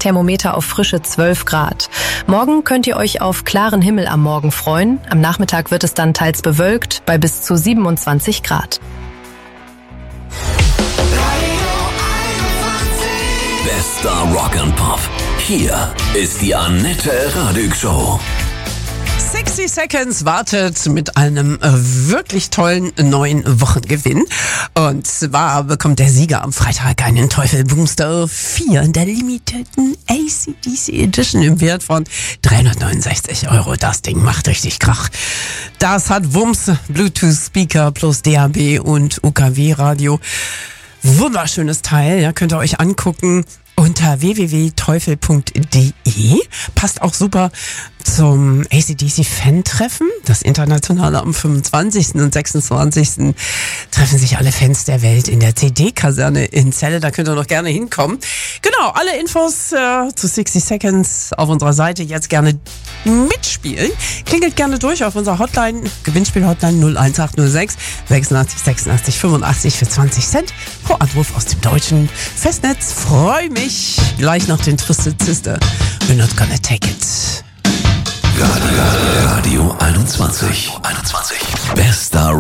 Thermometer auf frische 12 Grad. Morgen könnt ihr euch auf klaren Himmel am Morgen freuen. Am Nachmittag wird es dann teils bewölkt bei bis zu 27 Grad. Bester Rock and Pop. Hier ist die Annette Radig Show. 60 Seconds wartet mit einem wirklich tollen neuen Wochengewinn. Und zwar bekommt der Sieger am Freitag einen Teufel Boomster 4 in der limitierten AC/DC Edition im Wert von 369 €. Das Ding macht richtig Krach. Das hat Wumms, Bluetooth-Speaker plus DAB und UKW-Radio. Wunderschönes Teil, ja, könnt ihr euch angucken unter www.teufel.de. Passt auch super zum AC/DC-Fan-Treffen. Das internationale am 25. und 26. treffen sich alle Fans der Welt in der CD-Kaserne in Celle. Da könnt ihr noch gerne hinkommen. Genau, alle Infos zu 60 Seconds auf unserer Seite. Jetzt gerne mitspielen. Klingelt gerne durch auf unserer Hotline, Gewinnspiel-Hotline 01806 86 86 85 für 20 Cent pro Anruf aus dem deutschen Festnetz. Freu mich gleich nach den Twisted Sister. We're not gonna take it. Radio 21. Bester